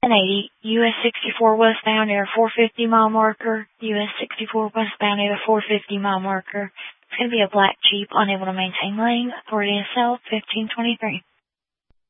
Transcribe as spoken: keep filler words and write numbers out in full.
ten eighty, U S sixty-four westbound near four fifty mile marker, U S sixty-four westbound near the four fifty mile marker. It's going to be a black Jeep unable to maintain lane. Authority is south, fifteen twenty-three.